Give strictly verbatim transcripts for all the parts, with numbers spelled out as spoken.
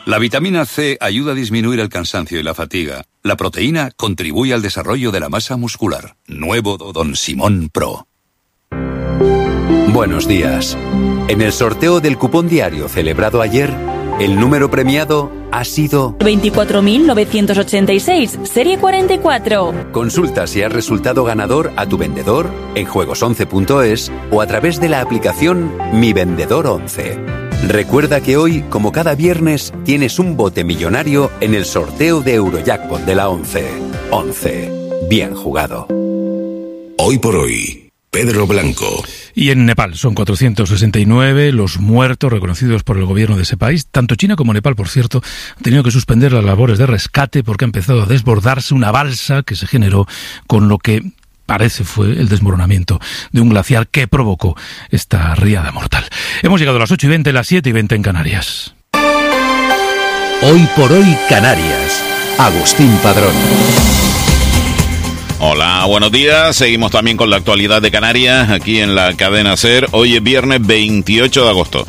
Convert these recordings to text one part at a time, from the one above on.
La vitamina C ayuda a disminuir el cansancio y la fatiga. La proteína contribuye al desarrollo de la masa muscular. Nuevo Don Simón Pro. Buenos días. En el sorteo del cupón diario celebrado ayer, el número premiado ha sido veinticuatro mil novecientos ochenta y seis, serie cuarenta y cuatro. Consulta si has resultado ganador a tu vendedor en juegos once punto es o a través de la aplicación Mi Vendedor once. Recuerda que hoy, como cada viernes, tienes un bote millonario en el sorteo de Eurojackpot de la once. once. Bien jugado. Hoy por hoy, Pedro Blanco. Y en Nepal son cuatrocientos sesenta y nueve los muertos reconocidos por el gobierno de ese país. Tanto China como Nepal, por cierto, han tenido que suspender las labores de rescate porque ha empezado a desbordarse una balsa que se generó con lo que parece fue el desmoronamiento de un glaciar que provocó esta riada mortal. Hemos llegado a las ocho y veinte, las siete y veinte en Canarias. Hoy por hoy Canarias. Agustín Padrón. Hola, buenos días. Seguimos también con la actualidad de Canarias aquí en la cadena SER. Hoy es viernes veintiocho de agosto.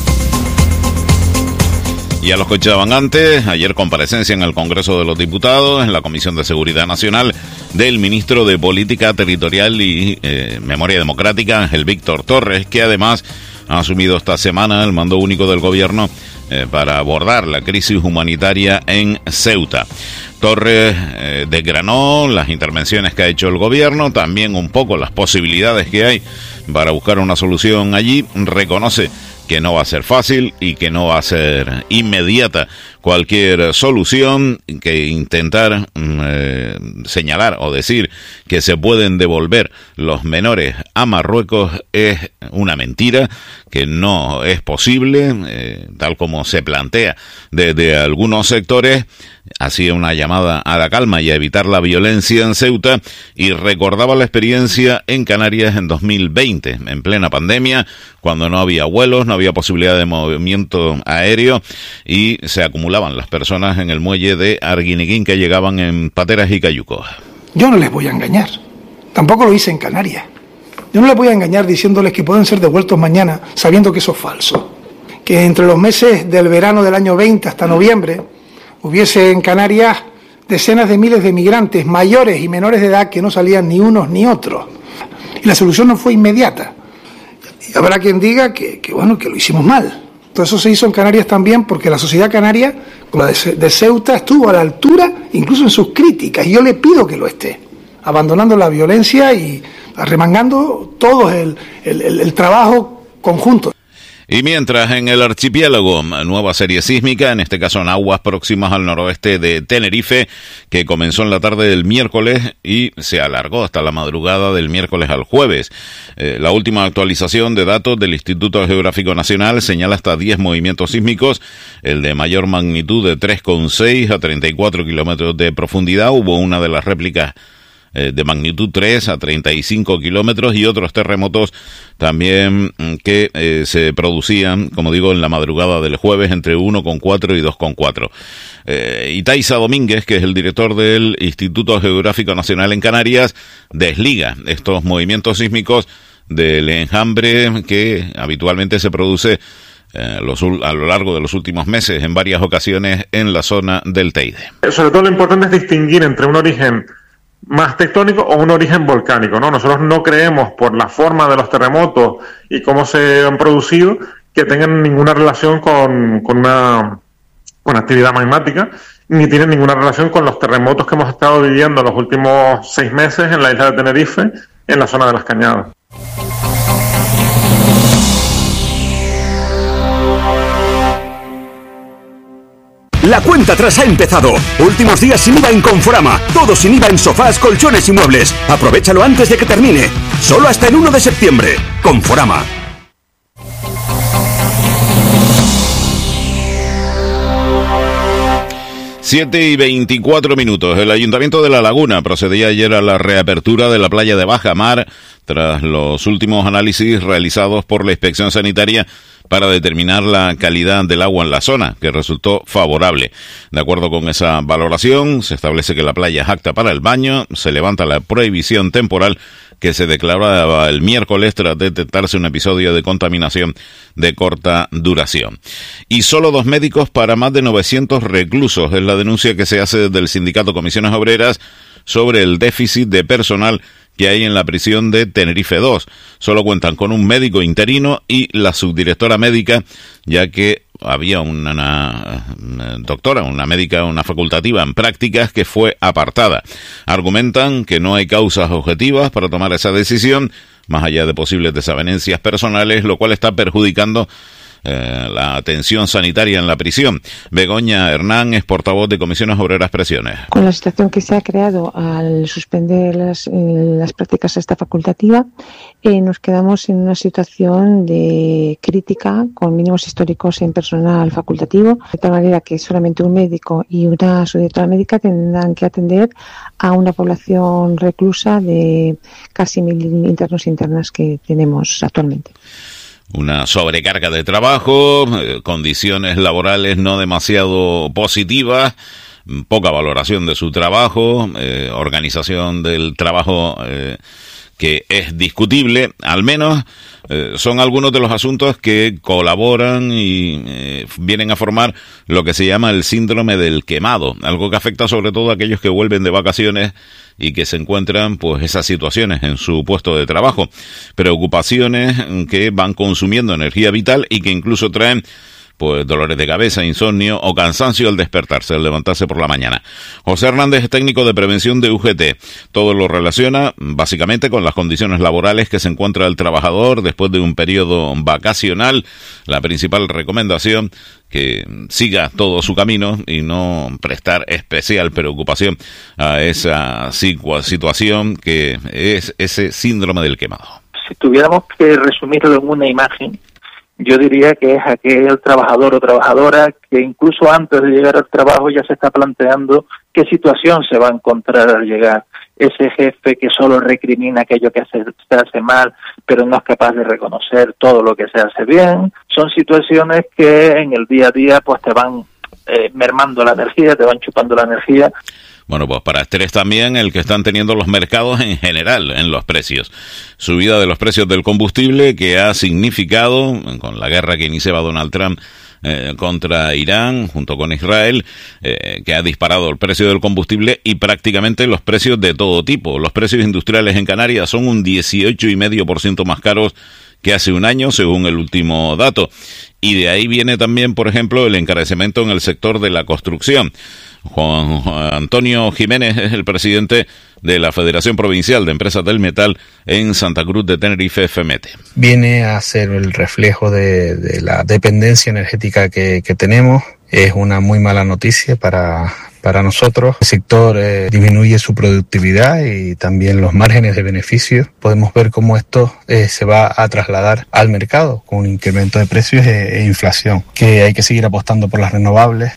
Ya lo escuchaban antes, ayer comparecencia en el Congreso de los Diputados, en la Comisión de Seguridad Nacional, del ministro de Política Territorial y eh, Memoria Democrática, Ángel Víctor Torres, que además ha asumido esta semana el mando único del gobierno eh, para abordar la crisis humanitaria en Ceuta. Torres eh, desgranó las intervenciones que ha hecho el gobierno, también un poco las posibilidades que hay para buscar una solución allí. Reconoce que no va a ser fácil y que no va a ser inmediata cualquier solución, que intentar eh, señalar o decir que se pueden devolver los menores a Marruecos es una mentira, que no es posible, eh, tal como se plantea desde algunos sectores. Hacía una llamada a la calma y a evitar la violencia en Ceuta y recordaba la experiencia en Canarias en dos mil veinte, en plena pandemia, cuando no había vuelos, no había posibilidad de movimiento aéreo y se acumulaban las personas en el muelle de Arguineguín que llegaban en pateras y cayucos. Yo no les voy a engañar, tampoco lo hice en Canarias. Yo no les voy a engañar diciéndoles que pueden ser devueltos mañana sabiendo que eso es falso. Que entre los meses del verano del año veinte hasta noviembre hubiese en Canarias decenas de miles de migrantes mayores y menores de edad que no salían ni unos ni otros. Y la solución no fue inmediata. Y habrá quien diga que, que bueno, que lo hicimos mal. Todo eso se hizo en Canarias también porque la sociedad canaria, como la de, de Ceuta, estuvo a la altura, incluso en sus críticas, y yo le pido que lo esté, abandonando la violencia y arremangando todo el, el, el, el trabajo conjunto. Y mientras en el archipiélago, nueva serie sísmica, en este caso en aguas próximas al noroeste de Tenerife, que comenzó en la tarde del miércoles y se alargó hasta la madrugada del miércoles al jueves. Eh, la última actualización de datos del Instituto Geográfico Nacional señala hasta diez movimientos sísmicos, el de mayor magnitud de tres coma seis a treinta y cuatro kilómetros de profundidad. Hubo una de las réplicas de magnitud tres a treinta y cinco kilómetros y otros terremotos también que eh, se producían, como digo, en la madrugada del jueves entre uno coma cuatro y dos coma cuatro. Eh, Itaiza Domínguez, que es el director del Instituto Geográfico Nacional en Canarias, desliga estos movimientos sísmicos del enjambre que habitualmente se produce eh, los, a lo largo de los últimos meses en varias ocasiones en la zona del Teide. Sobre todo lo importante es distinguir entre un origen más tectónico o un origen volcánico, ¿no? Nosotros no creemos, por la forma de los terremotos y cómo se han producido, que tengan ninguna relación con, con una con actividad magmática, ni tienen ninguna relación con los terremotos que hemos estado viviendo los últimos seis meses en la isla de Tenerife, en la zona de las Cañadas. La cuenta atrás ha empezado. Últimos días sin I V A en Conforama. Todo sin I V A en sofás, colchones y muebles. Aprovechalo antes de que termine. Solo hasta el uno de septiembre. Conforama. siete y veinticuatro minutos. El Ayuntamiento de La Laguna procedía ayer a la reapertura de la playa de Bajamar tras los últimos análisis realizados por la Inspección Sanitaria para determinar la calidad del agua en la zona, que resultó favorable. De acuerdo con esa valoración, se establece que la playa es apta para el baño, se levanta la prohibición temporal que se declaraba el miércoles tras detectarse un episodio de contaminación de corta duración. Y solo dos médicos para más de novecientos reclusos es la denuncia que se hace desde el sindicato Comisiones Obreras sobre el déficit de personal que hay en la prisión de Tenerife dos. Solo cuentan con un médico interino y la subdirectora médica, ya que había una, una, una doctora, una médica, una facultativa en prácticas que fue apartada. Argumentan que no hay causas objetivas para tomar esa decisión, más allá de posibles desavenencias personales, lo cual está perjudicando Eh, la atención sanitaria en la prisión. Begoña Hernán es portavoz de Comisiones Obreras Presiones. Con la situación que se ha creado al suspender las, eh, las prácticas esta facultativa, eh, nos quedamos en una situación de crítica con mínimos históricos en personal facultativo, de tal manera que solamente un médico y una subdirectora médica tendrán que atender a una población reclusa de casi mil internos e internas que tenemos actualmente. Una sobrecarga de trabajo, eh, condiciones laborales no demasiado positivas, poca valoración de su trabajo, eh, organización del trabajo eh, que es discutible. Al menos eh, son algunos de los asuntos que colaboran y eh, vienen a formar lo que se llama el síndrome del quemado, algo que afecta sobre todo a aquellos que vuelven de vacaciones y que se encuentran pues esas situaciones en su puesto de trabajo, preocupaciones que van consumiendo energía vital y que incluso traen pues dolores de cabeza, insomnio o cansancio al despertarse, al levantarse por la mañana. José Hernández es técnico de prevención de U G T. Todo lo relaciona básicamente con las condiciones laborales que se encuentra el trabajador después de un periodo vacacional. La principal recomendación, que siga todo su camino y no prestar especial preocupación a esa situación que es ese síndrome del quemado. Si tuviéramos que resumirlo en una imagen, yo diría que es aquel trabajador o trabajadora que incluso antes de llegar al trabajo ya se está planteando qué situación se va a encontrar al llegar. Ese jefe que solo recrimina aquello que se, se hace mal, pero no es capaz de reconocer todo lo que se hace bien. Son situaciones que en el día a día pues te van eh, mermando la energía, te van chupando la energía. Bueno, pues para estrés también el que están teniendo los mercados en general en los precios. Subida de los precios del combustible que ha significado, con la guerra que iniciaba Donald Trump eh, contra Irán, junto con Israel, eh, que ha disparado el precio del combustible y prácticamente los precios de todo tipo. Los precios industriales en Canarias son un dieciocho coma cinco por ciento más caros que hace un año, según el último dato. Y de ahí viene también, por ejemplo, el encarecimiento en el sector de la construcción. Juan Antonio Jiménez es el presidente de la Federación Provincial de Empresas del Metal en Santa Cruz de Tenerife, FEMETE. Viene a ser el reflejo de, de la dependencia energética que, que tenemos. Es una muy mala noticia para, para nosotros. El sector eh, disminuye su productividad y también los márgenes de beneficio. Podemos ver cómo esto eh, se va a trasladar al mercado con un incremento de precios e, e inflación, que hay que seguir apostando por las renovables.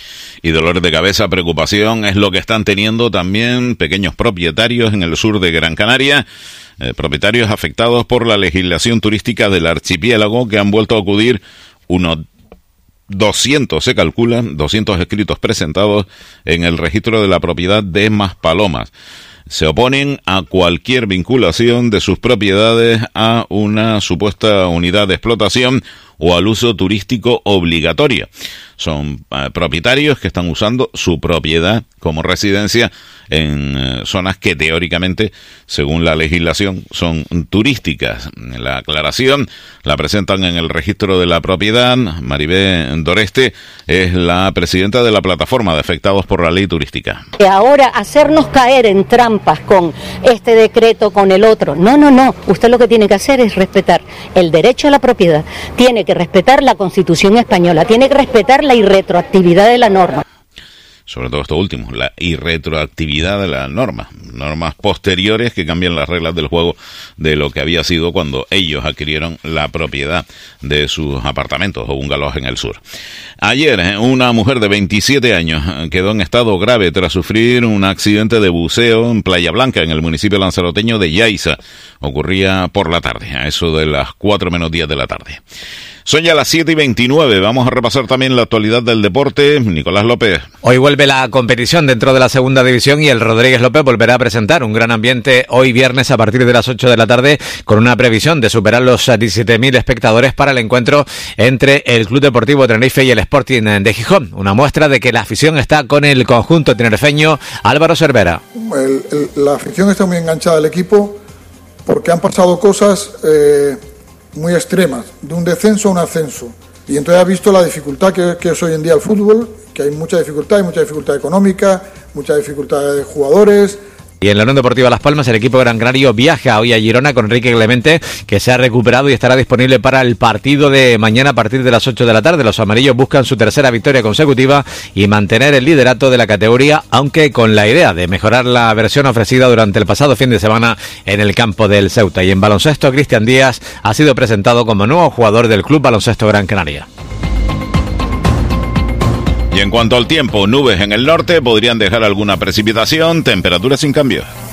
Y dolores de cabeza, preocupación, es lo que están teniendo también pequeños propietarios en el sur de Gran Canaria, eh, propietarios afectados por la legislación turística del archipiélago, que han vuelto a acudir unos doscientos, se calculan, doscientos escritos presentados en el registro de la propiedad de Maspalomas. Se oponen a cualquier vinculación de sus propiedades a una supuesta unidad de explotación o al uso turístico obligatorio. Son eh, propietarios que están usando su propiedad como residencia en eh, zonas que teóricamente, según la legislación, son turísticas. La aclaración la presentan en el registro de la propiedad. Maribé Doreste es la presidenta de la plataforma de afectados por la ley turística. Que ahora hacernos caer en trampas con este decreto, con el otro. No, no, no. Usted lo que tiene que hacer es respetar el derecho a la propiedad. Tiene que respetar la Constitución española. Tiene que respetar la irretroactividad de la norma. Sobre todo esto último, la irretroactividad de la norma, normas posteriores que cambian las reglas del juego de lo que había sido cuando ellos adquirieron la propiedad de sus apartamentos o bungalows en el sur. Ayer, una mujer de veintisiete años quedó en estado grave tras sufrir un accidente de buceo en Playa Blanca, en el municipio lanzaroteño de Yaiza. Ocurría por la tarde, a eso de las cuatro menos diez de la tarde. Son ya las siete y veintinueve. Vamos a repasar también la actualidad del deporte. Nicolás López. Hoy vuelve la competición dentro de la segunda división y el Rodríguez López volverá a presentar un gran ambiente hoy viernes a partir de las ocho de la tarde, con una previsión de superar los diecisiete mil espectadores para el encuentro entre el Club Deportivo Tenerife y el Sporting de Gijón. Una muestra de que la afición está con el conjunto tinerfeño. Álvaro Cervera. El, el, la afición está muy enganchada al equipo porque han pasado cosas eh, muy extremas, de un descenso a un ascenso. Y entonces ha visto la dificultad que, que es hoy en día el fútbol, que hay mucha dificultad, hay mucha dificultad económica, mucha dificultad de jugadores. Y en la Unión Deportiva Las Palmas, el equipo gran canario viaja hoy a Girona con Enrique Clemente, que se ha recuperado y estará disponible para el partido de mañana a partir de las ocho de la tarde. Los amarillos buscan su tercera victoria consecutiva y mantener el liderato de la categoría, aunque con la idea de mejorar la versión ofrecida durante el pasado fin de semana en el campo del Ceuta. Y en baloncesto, Cristian Díaz ha sido presentado como nuevo jugador del Club Baloncesto Gran Canaria. Y en cuanto al tiempo, nubes en el norte podrían dejar alguna precipitación, temperaturas sin cambio.